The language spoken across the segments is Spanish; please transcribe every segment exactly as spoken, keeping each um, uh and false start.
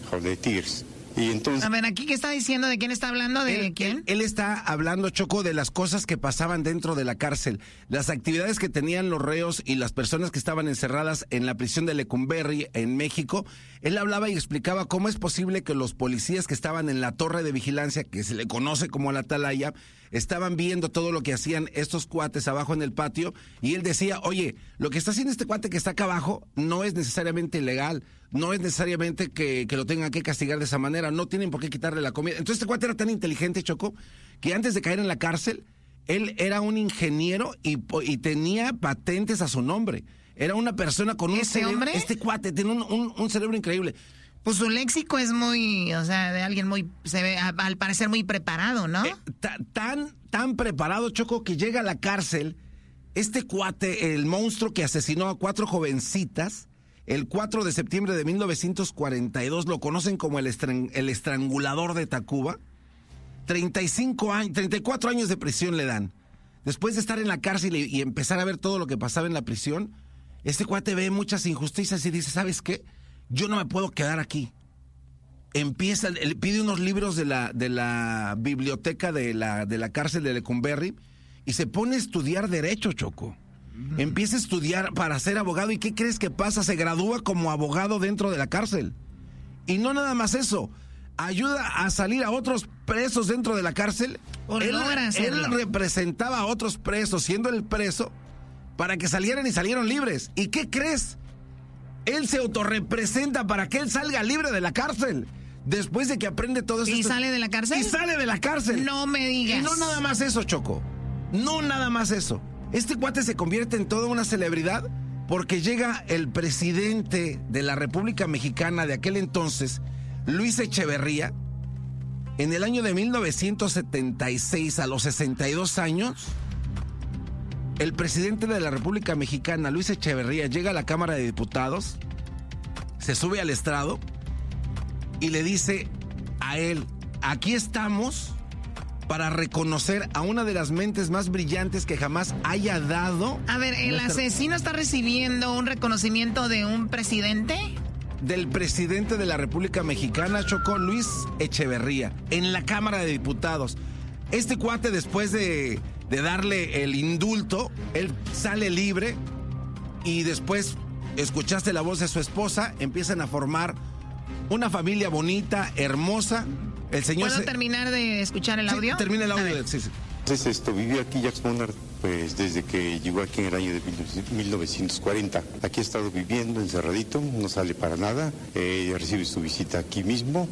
jaula de tigres. Y entonces... A ver, ¿aquí qué está diciendo? ¿De quién está hablando? ¿De él, quién? Él, él está hablando, Choco, de las cosas que pasaban dentro de la cárcel, las actividades que tenían los reos y las personas que estaban encerradas en la prisión de Lecumberri, en México. Él hablaba y explicaba cómo es posible que los policías que estaban en la torre de vigilancia, que se le conoce como la Atalaya, estaban viendo todo lo que hacían estos cuates abajo en el patio, y él decía, oye, lo que está haciendo este cuate que está acá abajo no es necesariamente ilegal, no es necesariamente que, que lo tengan que castigar de esa manera, no tienen por qué quitarle la comida. Entonces este cuate era tan inteligente, Choco, que antes de caer en la cárcel, él era un ingeniero y, y tenía patentes a su nombre. Era una persona con un ¿Este cerebro, hombre? este cuate tiene un, un, un cerebro increíble. Pues su léxico es muy, o sea, de alguien muy, se ve a- al parecer muy preparado, ¿no? Eh, ta- tan, tan preparado, Choco, que llega a la cárcel este cuate, el monstruo que asesinó a cuatro jovencitas, el cuatro de septiembre de mil novecientos cuarenta y dos, lo conocen como el, estran- el estrangulador de Tacuba. treinta y cinco años, treinta y cuatro años de prisión le dan. Después de estar en la cárcel y, y empezar a ver todo lo que pasaba en la prisión, este cuate ve muchas injusticias y dice, ¿sabes qué? Yo no me puedo quedar aquí. Empieza, él pide unos libros de la, de la biblioteca de la, de la cárcel de Lecumberri y se pone a estudiar Derecho, Choco. Mm. Empieza a estudiar para ser abogado. ¿Y qué crees que pasa? Se gradúa como abogado dentro de la cárcel. Y no nada más eso, ayuda a salir a otros presos dentro de la cárcel. O Él, logra hacerlo. él representaba a otros presos, siendo el preso, para que salieran y salieron libres. ¿Y qué crees? Él se autorrepresenta para que él salga libre de la cárcel. Después de que aprende todo eso. ¿Y sale de la cárcel? Y sale de la cárcel. No me digas. Y no nada más eso, Choco. No nada más eso. Este cuate se convierte en toda una celebridad porque llega el presidente de la República Mexicana de aquel entonces, Luis Echeverría, en el año de mil novecientos setenta y seis, a los sesenta y dos años. El presidente de la República Mexicana, Luis Echeverría, llega a la Cámara de Diputados, se sube al estrado y le dice a él, aquí estamos para reconocer a una de las mentes más brillantes que jamás haya dado... A ver, ¿el nuestra... asesino está recibiendo un reconocimiento de un presidente? Del presidente de la República Mexicana, Choco, Luis Echeverría, en la Cámara de Diputados. Este cuate, después de... de darle el indulto, él sale libre y después escuchaste la voz de su esposa, empiezan a formar una familia bonita, hermosa. El señor ¿Puedo se... terminar de escuchar el audio? Sí, termina el audio. Sí, sí. Entonces, esto, viví aquí Jacques Monard, pues desde que llegó aquí en el año de mil novecientos cuarenta. Aquí ha estado viviendo encerradito, no sale para nada, eh, recibe su visita aquí mismo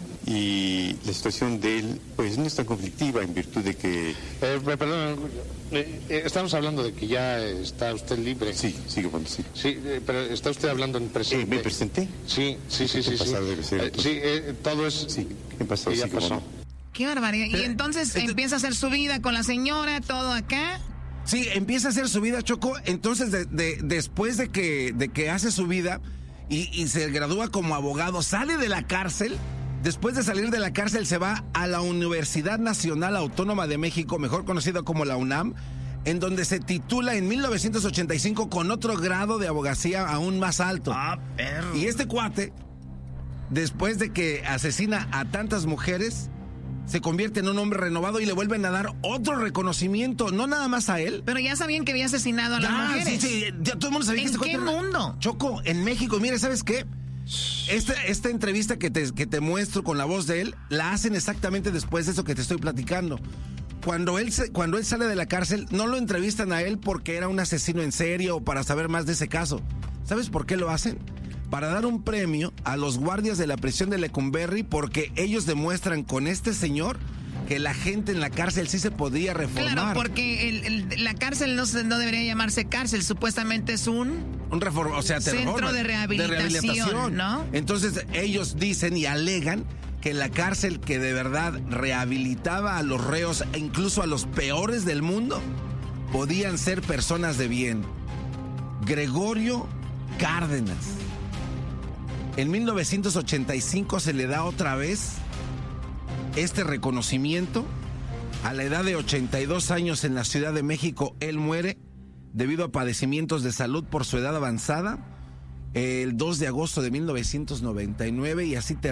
y la situación de él, pues no es tan conflictiva en virtud de que... Eh, perdón, eh, eh, estamos hablando de que ya está usted libre. Sí, sigue cuando sí. Sí, eh, pero está usted hablando en presente. Eh, ¿Me presenté? Sí, sí, sí, sí. ¿Qué sí. pasado debe ser, Eh, entonces? sí, eh, todo es... Sí, ¿qué pasó? que ya Sí, cómo pasó. no. Qué barbaridad. Y entonces Este- empieza a hacer su vida con la señora, todo acá. Sí, empieza a hacer su vida, Choco. Entonces, de, de, después de que, de que hace su vida y, y se gradúa como abogado, sale de la cárcel. Después de salir de la cárcel, se va a la Universidad Nacional Autónoma de México, mejor conocida como la UNAM, en donde se titula en mil novecientos ochenta y cinco con otro grado de abogacía aún más alto. Ah, perro. Y este cuate, después de que asesina a tantas mujeres, se convierte en un hombre renovado y le vuelven a dar otro reconocimiento, no nada más a él. Pero ya sabían que había asesinado a las Ah, mujeres. sí, sí, ya todo el mundo sabía ¿En que este qué cuate era- mundo? Choco, en México, mire, ¿sabes qué? Esta, esta entrevista que te, que te muestro con la voz de él, la hacen exactamente después de eso que te estoy platicando. Cuando él, se, cuando él sale de la cárcel, no lo entrevistan a él porque era un asesino en serie o para saber más de ese caso. ¿Sabes por qué lo hacen? Para dar un premio a los guardias de la prisión de Lecumberri, porque ellos demuestran con este señor que la gente en la cárcel sí se podía reformar. Claro, porque el, el- la cárcel no, se- no debería llamarse cárcel, supuestamente es un... Un reforma, o sea, te Centro reforman. de rehabilitación, ¿no? Entonces ellos dicen y alegan que la cárcel que de verdad rehabilitaba a los reos e incluso a los peores del mundo podían ser personas de bien. Gregorio Cárdenas. En mil novecientos ochenta y cinco se le da otra vez este reconocimiento. A la edad de ochenta y dos años en la Ciudad de México, él muere debido a padecimientos de salud por su edad avanzada el dos de agosto de mil novecientos noventa y nueve y así termina.